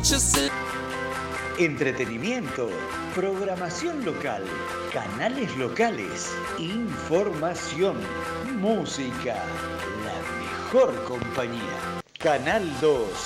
Entretenimiento, programación local, canales locales, información, música, la mejor compañía. Canal 2.